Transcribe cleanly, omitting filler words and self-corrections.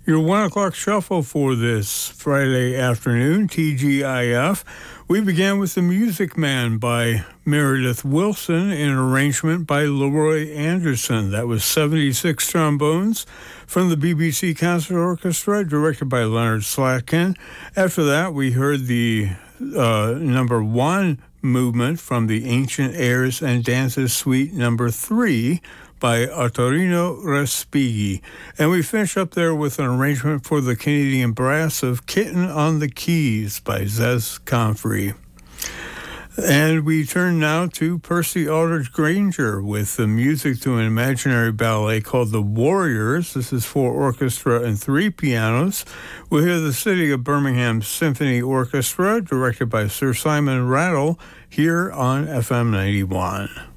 Your 1 o'clock shuffle for this Friday afternoon, TGIF. We began with The Music Man by Meredith Wilson in an arrangement by Leroy Anderson. That was 76 trombones from the BBC Concert Orchestra, directed by Leonard Slatkin. After that, we heard the number 1 movement from the Ancient Airs and Dances Suite number 3 by Ottorino Respighi. And we finish up there with an arrangement for the Canadian Brass of Kitten on the Keys by Zez Comfrey. And we turn now to Percy Aldridge Granger with the music to an imaginary ballet called The Warriors. This is for orchestra and 3 pianos. We'll hear the City of Birmingham Symphony Orchestra, directed by Sir Simon Rattle, here on FM 91.